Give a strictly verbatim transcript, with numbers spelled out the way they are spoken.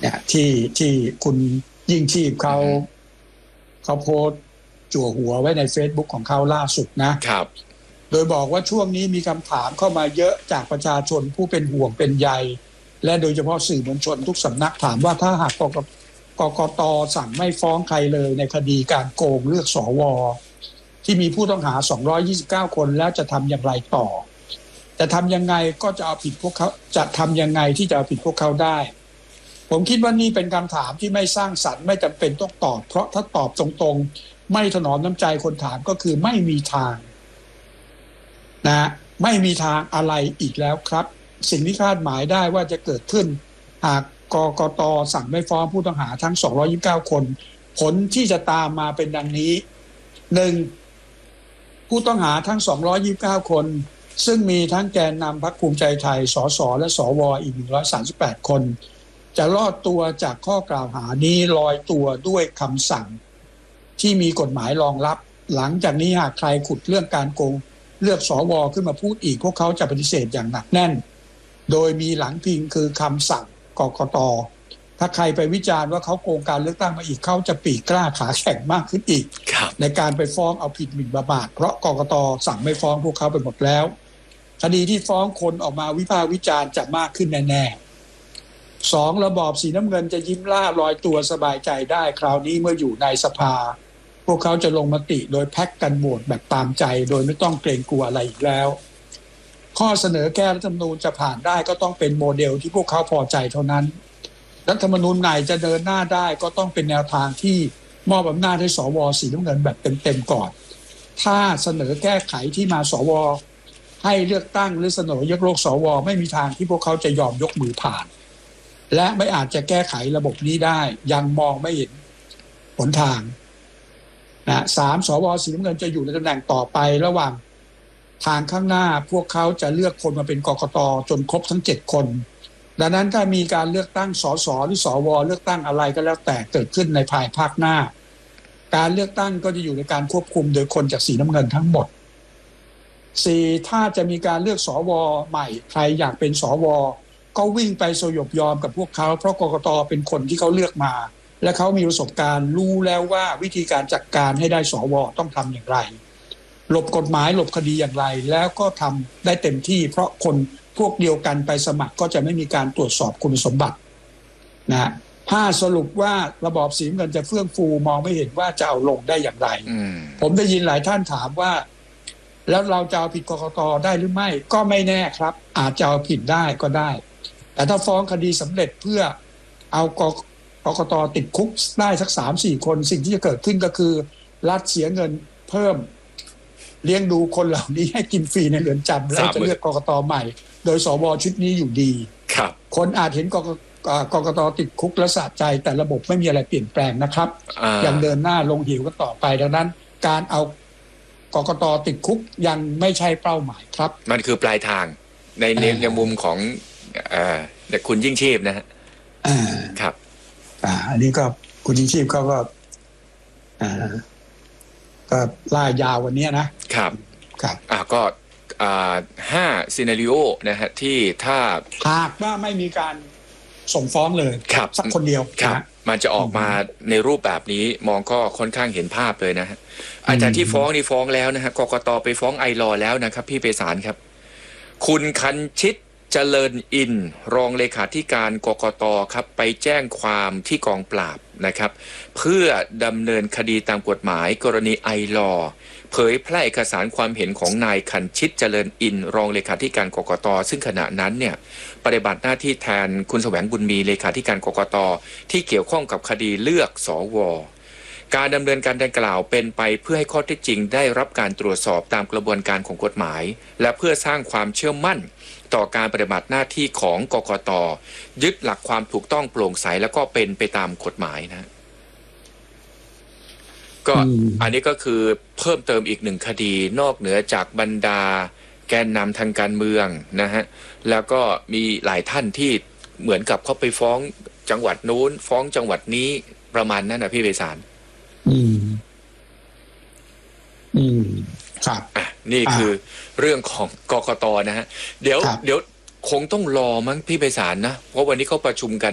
เนี่ยที่ที่คุณยิ่งชีพเขาเขาโพสต์จั่วหัวไว้ใน Facebook ของเขาล่าสุดนะครับโดยบอกว่าช่วงนี้มีคำถามเข้ามาเยอะจากประชาชนผู้เป็นห่วงเป็นใยและโดยเฉพาะสื่อมวลชนทุกสำนักถามว่าถ้าหากกกต.สั่งไม่ฟ้องใครเลยในคดีการโกงเลือกสวที่มีผู้ต้องหาสองร้อยยี่สิบเก้าคนแล้วจะทำอย่างไรต่อจะทำยังไงก็จะเอาผิดพวกเขาจะทำยังไงที่จะเอาผิดพวกเขาได้ผมคิดว่านี่เป็นคำถามที่ไม่สร้างสรรค์ไม่จำเป็นต้องตอบเพราะถ้าตอบตรงๆไม่ถนอมน้ำใจคนถามก็คือไม่มีทางนะไม่มีทางอะไรอีกแล้วครับสิ่งที่คาดหมายได้ว่าจะเกิดขึ้นหากกกต.สั่งไม่ฟ้องผู้ต้องหาทั้งสองร้อยยี่สิบเก้าคนผลที่จะตามมาเป็นดังนี้หนึ่งผู้ต้องหาทั้งสองร้อยยี่สิบเก้าคนซึ่งมีทั้งแกนนำพรรคภูมิใจไทยสสและสวอีกหนึ่งร้อยสามสิบแปดคนจะรอดตัวจากข้อกล่าวหานี้ลอยตัวด้วยคำสั่งที่มีกฎหมายรองรับหลังจากนี้หากใครขุดเรื่องการโกงเลือกสวขึ้นมาพูดอีกพวกเขาจะปฏิเสธอย่างหนักแน่นโดยมีหลังพิงคือคำสั่งกกต.ถ้าใครไปวิจารณ์ว่าเขาโกงการเลือกตั้งมาอีกเขาจะปีกกล้าขาแข็งมากขึ้นอีกในการไปฟ้องเอาผิดหมิ่นประมาทเพราะกกต.สั่งไม่ฟ้องพวกเขาไปหมดแล้วคดีที่ฟ้องคนออกมาวิพากษ์วิจารณ์จะมากขึ้นแน่ๆสองระบอบสีน้ำเงินจะยิ้มล่าลอยตัวสบายใจได้คราวนี้เมื่ออยู่ในสภาพวกเขาจะลงมติโดยแพ็กกันโหวตแบบตามใจโดยไม่ต้องเกรงกลัวอะไรอีกแล้วข้อเสนอแก้รัฐธรรมนูญจะผ่านได้ก็ต้องเป็นโมเดลที่พวกเขาพอใจเท่านั้นรัฐธรรมนูญไหนจะเดินหน้าได้ก็ต้องเป็นแนวทางที่มอบอำนาจให้สวสีน้ำเงินแบบเต็มๆก่อนถ้าเสนอแก้ไขที่มาสวให้เลือกตั้งหรือเสนอยกเลิกสวไม่มีทางที่พวกเขาจะยอมยกมือผ่านและไม่อาจจะแก้ไขระบบนี้ได้ยังมองไม่เห็นหนทางนะสามสวสีน้ำเงินจะอยู่ในตำแหน่งต่อไประหว่างทางข้างหน้าพวกเขาจะเลือกคนมาเป็นกกต.จนครบทั้งเจ็ดคนดังนั้นถ้ามีการเลือกตั้งสสหรือสวเลือกตั้งอะไรก็แล้วแต่เกิดขึ้นในภายภาคหน้าการเลือกตั้งก็จะอยู่ในการควบคุมโดยคนจากสีน้ำเงินทั้งหมดสี่ถ้าจะมีการเลือกสวใหม่ใครอยากเป็นสวก็วิ่งไปสยบยอมกับพวกเขาเพราะกกต.เป็นคนที่เขาเลือกมาและเขามีประสบการณ์รู้แล้วว่าวิธีการจัดการให้ได้สวต้องทำอย่างไรหลบกฎหมายหลบคดีอย่างไรแล้วก็ทำได้เต็มที่เพราะคนพวกเดียวกันไปสมัครก็จะไม่มีการตรวจสอบคุณสมบัตินะถ้าสรุปว่าระบอบสีน้ำเงินจะเฟื่องฟูมองไม่เห็นว่าจะเอาลงได้อย่างไรผมได้ยินหลายท่านถามว่าแล้วเราจะเอาผิดกกต.ได้หรือไม่ก็ไม่แน่ครับอาจจะเอาผิดได้ก็ได้แต่ถ้าฟ้องคดีสำเร็จเพื่อเอากกต.ติดคุกได้สัก สามสี่ คนสิ่งที่จะเกิดขึ้นก็คือรัฐเสียเงินเพิ่มเลี้ยงดูคนเหล่านี้ให้กินฟรีในเรือนจำแล้วจะเลือกกกต.ใหม่โดยสวชุดนี้อยู่ดีครับคนอาจเห็นกกกต.ติดคุกและสะใจแต่ระบบไม่มีอะไรเปลี่ยนแปลงนะครับยังเดินหน้าลงเหวกันต่อไปดังนั้นการเอากกต.ติดคุกยังไม่ใช่เป้าหมายครับมันคือปลายทางในในมุมของเอ่อคุณยิ่งชีพนะฮะครับอ่าอันนี้ก็คุณยิ่งชีพเขาก็อ่าก็ล่ายาววันนี้นะครับครับอ่าก็อ่าห้าซีนาริโอนะฮะที่ถ้าหากว่าไม่มีการส่งฟ้องเลยสักคนเดียวครับมันจะออกมาในรูปแบบนี้มองก็ค่อนข้างเห็นภาพเลยนะฮะอาจารย์ที่ฟ้องนี่ฟ้องแล้วนะฮะกกต.ไปฟ้องไอลอแล้วนะครับพี่ไพศาลครับคุณคันชิตเจริญอินรองเลขาธิการกกต.ครับไปแจ้งความที่กองปราบนะครับเพื่อดำเนินคดีตามกฎหมายกรณีไอลอเผยแพร่เอกสารความเห็นของนายคันชิตเจริญอินรองเลขาธิการกกต.ซึ่งขณะนั้นเนี่ยปฏิบัติหน้าที่แทนคุณแสวงบุญมีเลขาธิการกกต.ที่เกี่ยวข้องกับคดีเลือกสวการดำเนินการดังกล่าวเป็นไปเพื่อให้ข้อเท็จจริงได้รับการตรวจสอบตามกระบวนการของกฎหมายและเพื่อสร้างความเชื่อมั่นต่อการปฏิบัติหน้าที่ของกกต.ยึดหลักความถูกต้องโปร่งใสแล้วก็เป็นไปตามกฎหมายนะก็อันนี้ก็คือเพิ่มเติมอีกหนึ่งคดีนอกเหนือจากบรรดาแกนนำทางการเมืองนะฮะแล้วก็มีหลายท่านที่เหมือนกับเขาไปฟ้องจังหวัดนู้นฟ้องจังหวัดนี้ประมาณนั้นนะพี่ไพศาลอืมอืมครับอ่ะนี่คือเรื่องของกกต.นะฮะเดี๋ยวเดี๋ยวคงต้องรอมั้งพี่ไพศาลนะเพราะวันนี้เขาประชุมกัน